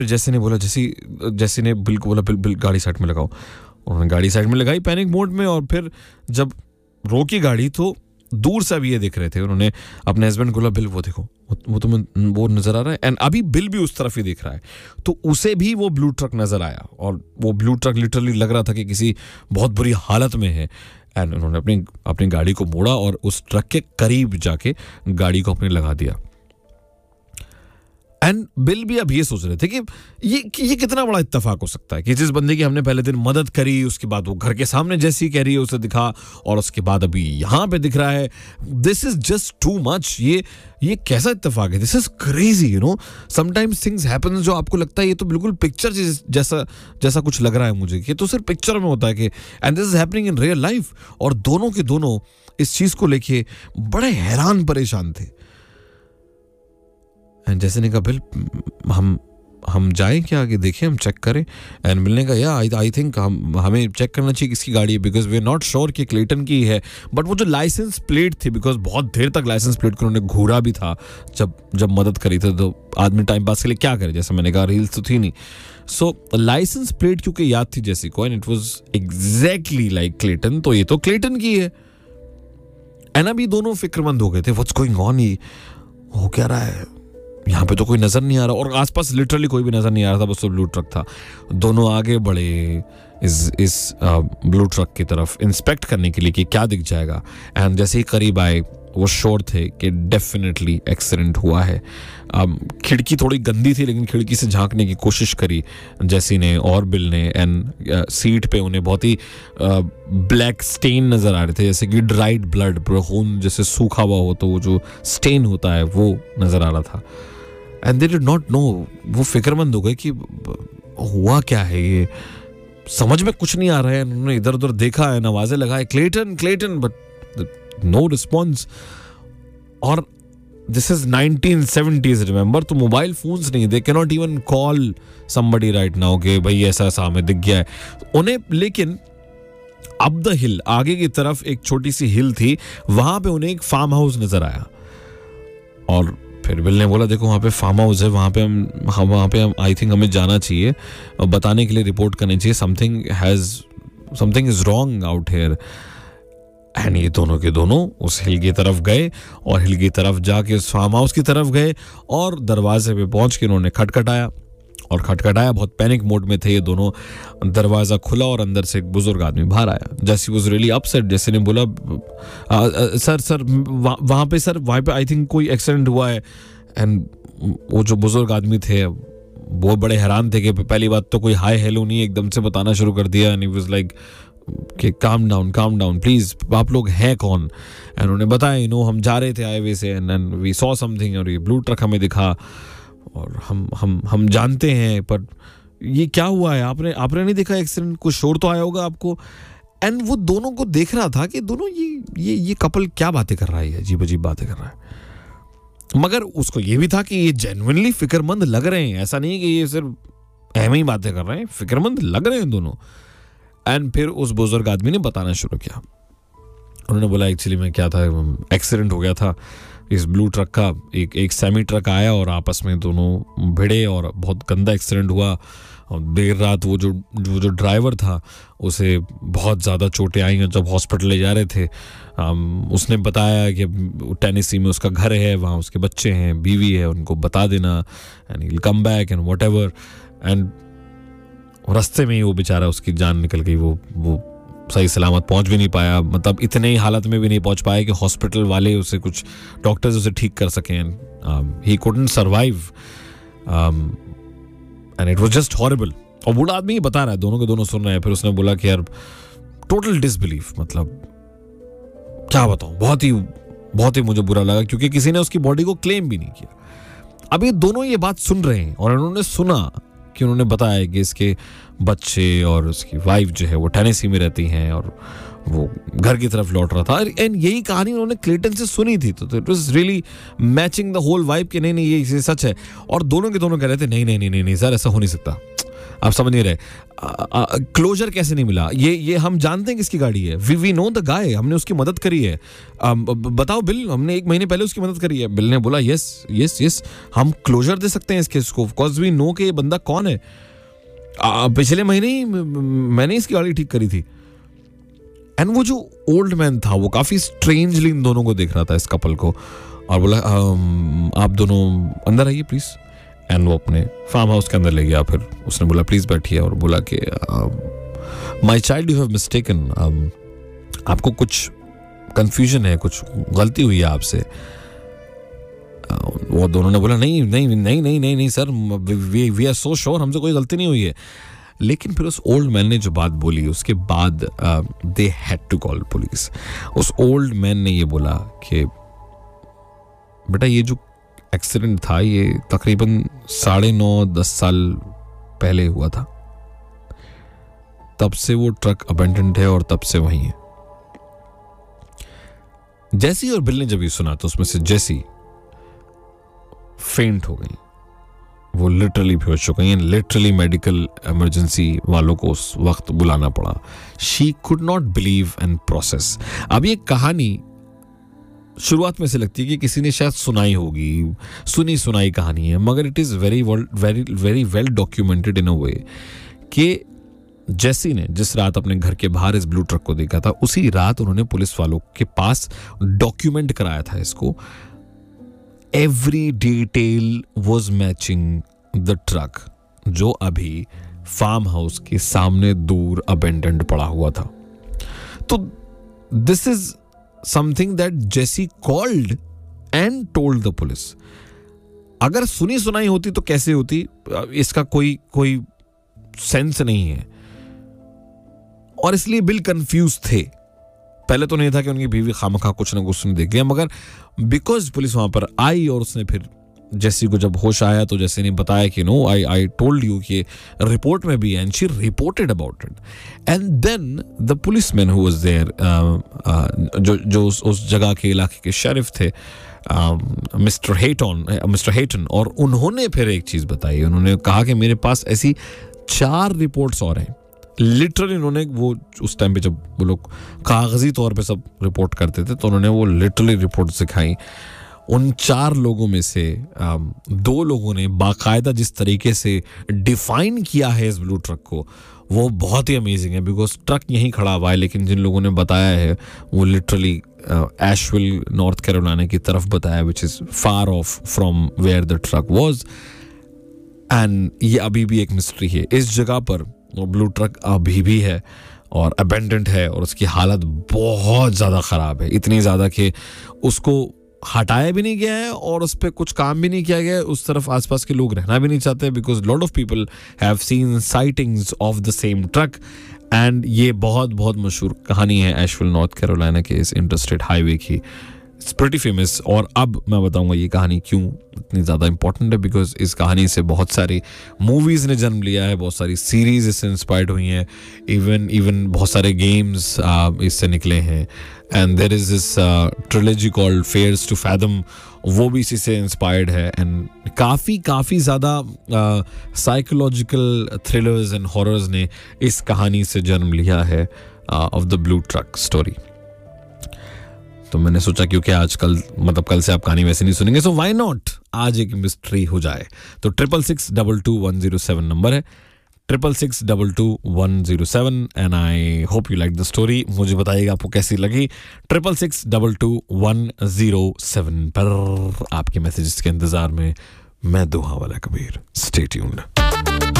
जैसे ने बोला, जैसे ने बिल को बोला, बिल गाड़ी साइड में लगाओ। उन्होंने गाड़ी साइड में लगाई पैनिक मोड में, और फिर जब रोकी गाड़ी तो दूर से अभी ये देख रहे थे। उन्होंने अपने हस्बैंड को बोला, बिल वो देखो, वो तुम्हें वो नजर आ रहा है। एंड अभी बिल भी उस तरफ ही देख रहा है, तो उसे भी वो ब्लू ट्रक नजर आया, और वो ब्लू ट्रक लिटरली लग रहा था कि किसी बहुत बुरी हालत में है। एंड उन्होंने अपनी गाड़ी को मोड़ा और उस ट्रक के करीब जाके गाड़ी को अपने लगा दिया। एंड बिल भी अब ये सोच रहे थे कि ये कितना बड़ा इत्तेफाक हो सकता है कि जिस बंदे की हमने पहले दिन मदद करी, उसके बाद वो घर के सामने जैसी कह रही है उसे दिखा, और उसके बाद अभी यहाँ पे दिख रहा है। This is just too much. ये कैसा इत्तेफाक है? This is crazy, you know. Sometimes things happen जो आपको लगता है ये तो बिल्कुल पिक्चर जैसा कुछ लग रहा है मुझे, कि तो सिर्फ पिक्चर में होता है कि, and this is happening in real life. और दोनों के दोनों इस चीज को लेके बड़े हैरान परेशान थे। एंड जैसे ने कहा, बिल हम जाएं क्या आगे, देखें, हम चेक करें? एंड मिलने का, या आई थिंक हमें चेक करना चाहिए किसकी गाड़ी है, because we are not sure कि क्लेटन की है। बट वो जो लाइसेंस प्लेट थी, बिकॉज बहुत देर तक लाइसेंस प्लेट को उन्होंने घूरा भी था जब मदद करी थी, तो आदमी टाइम पास के लिए क्या करे, जैसे मैंने कहा रील्स तो थी नहीं। सो लाइसेंस प्लेट क्योंकि याद थी जैसी को, and it was exactly like Clayton, तो ये तो क्लेटन की है। एंड अभी दोनों फिक्रमंद हो गए थे, व्हाट्स गोइंग ऑन, ये हो क्या रहा है, यहाँ पे तो कोई नजर नहीं आ रहा, और आसपास लिटरली कोई भी नजर नहीं आ रहा था, बस तो ब्लू ट्रक था। दोनों आगे बढ़े इस ब्लू ट्रक की तरफ इंस्पेक्ट करने के लिए कि क्या दिख जाएगा। एंड जैसे ही करीब आए वो श्योर थे कि डेफिनेटली एक्सीडेंट हुआ है। खिड़की थोड़ी गंदी थी, लेकिन खिड़की से झांकने की कोशिश करी जैसी ने और बिल ने, एंड सीट पे उन्हें बहुत ही ब्लैक स्टेन नजर आ रहे थे, जैसे कि ड्राइड ब्लड, खून जैसे सूखा हुआ हो तो वो जो स्टेन होता है वो नजर आ रहा था। And they did not know, वो फिक्रमंद हो गए कि हुआ क्या है, ये समझ में कुछ नहीं आ रहा है। उन्होंने इधर उधर देखा है, आवाजें लगाए, Clayton Clayton, but no response. और दिस इज 1970s, रिमेंबर, तो मोबाइल फोन्स नहीं, they can not even call somebody right now कि भाई ऐसा ऐसा हमें दिख गया है उन्हें। लेकिन अप द हिल, आगे की तरफ एक छोटी सी हिल थी, वहां पे उन्हें एक फार्म हाउस नजर आया। और फिर बिल ने बोला, देखो वहाँ पे फार्म हाउस है, वहाँ पे हम आई थिंक हमें जाना चाहिए, बताने के लिए रिपोर्ट करनी चाहिए, something is wrong out here. And ये दोनों के दोनों उस हिल की तरफ गए, और हिल की तरफ जाके उस फार्म हाउस की तरफ गए, और दरवाजे पे पहुंच के उन्होंने खटखटाया, बहुत पैनिक मोड में थे ये दोनों। दरवाजा खुला और अंदर से एक बुजुर्ग आदमी बाहर आया। जैसी वाज रियली अपसेट, जैसे ने बोला, सर वहाँ पे आई थिंक कोई एक्सीडेंट हुआ है। एंड वो जो बुजुर्ग आदमी थे वो बड़े हैरान थे कि पहली बात तो कोई हाय हेलो नहीं, एकदम से बताना शुरू कर दिया। एंड ही वाज लाइक कि काम डाउन प्लीज, आप लोग हैं कौन? एंड उन्होंने बताया, हम जा रहे थे हाईवे से, एंड वी सॉ समथिंग, और ये ब्लू ट्रक हमें दिखा, और हम जानते हैं, पर ये क्या हुआ है, आपने नहीं देखा एक्सीडेंट, कुछ शोर तो आया होगा आपको। एंड वो दोनों को देख रहा था कि दोनों ये कपल क्या बातें कर रहा है, अजीब अजीब बातें कर रहा है। मगर उसको ये भी था कि ये जेन्युइनली फिक्रमंद लग रहे हैं, ऐसा नहीं कि ये सिर्फ ऐਵੇਂ ही बातें कर रहे हैं, फिक्रमंद लग रहे हैं दोनों। एंड फिर उस बुजुर्ग आदमी ने बताना शुरू किया। उन्होंने बोला, एक्चुअली में क्या था, एक्सीडेंट हो गया था इस ब्लू ट्रक का, एक सेमी ट्रक आया और आपस में दोनों भिड़े, और बहुत गंदा एक्सीडेंट हुआ। और देर रात वो जो ड्राइवर था उसे बहुत ज़्यादा चोटें आई हैं। जब हॉस्पिटल ले जा रहे थे, उसने बताया कि टेनेसी में उसका घर है, वहाँ उसके बच्चे हैं, बीवी है, उनको बता देना, and he will come back and whatever. And रास्ते में ही वो बेचारा, उसकी जान निकल गई, वो सही सलामत पहुंच भी नहीं पाया, मतलब इतने ही हालत में भी नहीं पहुंच पाए कि हॉस्पिटल वाले उसे, कुछ डॉक्टर्स उसे ठीक कर सकें। He couldn't survive, and it was just horrible. और बूढ़ा आदमी ही बता रहा है, दोनों के दोनों सुन रहे हैं। फिर उसने बोला कि यार टोटल डिसबिलीफ, मतलब क्या बताऊं, बहुत ही मुझे बुरा लगा, क्योंकि किसी ने उसकी बॉडी को क्लेम भी नहीं किया। अब ये दोनों ये बात सुन रहे हैं, और उन्होंने सुना कि उन्होंने बताया कि इसके बच्चे और उसकी वाइफ जो है वो टेनेसी में रहती हैं, और वो घर की तरफ लौट रहा था। एंड यही कहानी उन्होंने क्लेटन से सुनी थी, तो it was really matching the whole vibe कि नहीं ये सच है। और दोनों के दोनों कह रहे थे, नहीं सर, ऐसा हो नहीं सकता, आप समझ नहीं रहे, क्लोजर कैसे नहीं मिला? ये हम जानते हैं किसकी गाड़ी है, वी नो द गाय, हमने उसकी मदद करी है, बताओ बिल, हमने 1 महीने पहले उसकी मदद करी है। बिल ने बोला यस यस यस, हम क्लोजर दे सकते हैं इस केस को, बिकॉज वी नो कि ये बंदा कौन है, पिछले महीने ही मैंने इसकी गाड़ी ठीक करी थी। एंड वो जो ओल्ड मैन था वो काफी स्ट्रेंजली इन दोनों को देख रहा था, इस कपल को, और बोला आप दोनों अंदर आइए प्लीज। एंड वो अपने फार्म हाउस के अंदर ले गया। फिर उसने बोला प्लीज बैठिए, और बोला कि my child you have mistaken, आपको कुछ कंफ्यूजन है, कुछ गलती हुई है आपसे। वो दोनों ने बोला नहीं नहीं नहीं नहीं नहीं नहीं sir, we are so sure, हमसे कोई गलती नहीं हुई है। लेकिन फिर उस ओल्ड मैन ने जो बात बोली उसके बाद they had to call police. उस ओल्ड मैन ने ये बोला कि बेटा ये जो एक्सीडेंट था ये तकरीबन 9.5-10 साल पहले हुआ था, तब से वो ट्रक अबेंडेंड है और तब से वहीं है। जैसी और बिल ने जब ये सुना तो उसमें से जैसी फेंट हो गई, वो लिटरली बेहोश हो गई, लिटरली मेडिकल इमरजेंसी वालों को उस वक्त बुलाना पड़ा। She could not believe and process. अब ये कहानी शुरुआत में से लगती है कि किसी ने शायद सुनाई होगी, सुनी सुनाई कहानी है, मगर it is very very well documented इन अ वे कि जेसी ने जिस रात अपने घर के बाहर इस ब्लू ट्रक को देखा था, उसी रात उन्होंने पुलिस वालों के पास डॉक्यूमेंट कराया था इसको। Every detail was matching the truck जो अभी फार्म हाउस के सामने दूर अबेंडेंड पड़ा हुआ था। तो this is something that JC called and told the police. अगर सुनी सुनाई होती तो कैसे होती, इसका कोई सेंस नहीं है। और इसलिए बिल कंफ्यूज थे। पहले तो नहीं था कि उनकी बीवी खामखा कुछ ना कुछ देख लिया, मगर बिकॉज पुलिस वहां पर आई और उसने फिर जेसी को जब होश आया तो जेसी ने बताया कि नो आई टोल्ड यू कि रिपोर्ट में भी है, and she reported about it. And then the policeman who was there, जो उस जगह के इलाके के शेरिफ थे, मिस्टर हेटन, और उन्होंने फिर एक चीज बताई। उन्होंने कहा कि मेरे पास ऐसी 4 रिपोर्ट्स और हैं। लिटरली उन्होंने वो उस टाइम पे जब वो लोग कागजी तौर पे सब रिपोर्ट करते थे तो उन्होंने वो लिटरली रिपोर्ट दिखाई। उन 4 लोगों में से 2 लोगों ने बाकायदा जिस तरीके से डिफाइन किया है इस ब्लू ट्रक को, वो बहुत ही अमेजिंग है। बिकॉज ट्रक यहीं खड़ा हुआ है, लेकिन जिन लोगों ने बताया है वो लिटरली एशविल नॉर्थ कैरोलिना की तरफ बताया, which is far of from where the truck was. And ये अभी भी एक मिस्ट्री है। इस जगह पर वो ब्लू ट्रक अभी भी है और अबेंडेंट है, और उसकी हालत बहुत ज़्यादा ख़राब है, इतनी ज़्यादा कि उसको हटाया भी नहीं गया है और उस पर कुछ काम भी नहीं किया गया है। उस तरफ आसपास के लोग रहना भी नहीं चाहते, because lot of people have seen sightings of the same truck. And ये बहुत बहुत मशहूर कहानी है एशविल नॉर्थ कैरोलिना के इस इंटरस्टेट हाईवे की। It's pretty famous. और अब मैं बताऊंगा ये कहानी क्यों इतनी ज़्यादा इंपॉर्टेंट है, बिकॉज इस कहानी से बहुत सारी मूवीज़ ने जन्म लिया है, बहुत सारी सीरीज इससे इंस्पायर्ड हुई हैं, इवन बहुत सारे गेम्स इससे निकले हैं। And there is this trilogy called fears to fathom, वो भी इसी से इंस्पायर्ड है। एंड काफ़ी ज़्यादा साइकोलॉजिकल थ्रिलर्स एंड हॉरर्स ने इस कहानी से जन्म लिया है of the blue truck story. तो मैंने सोचा क्योंकि आजकल मतलब कल से आप कहानी वैसे नहीं सुनेंगे, सो व्हाई नॉट आज एक मिस्ट्री हो जाए। तो 666-22-107 नंबर है, 666-22-107। And I hope you like the story. मुझे बताइएगा आपको कैसी लगी। 666-22-107 पर आपके मैसेजेस के इंतजार में मैं दोहा वाला कबीर। Stay tuned.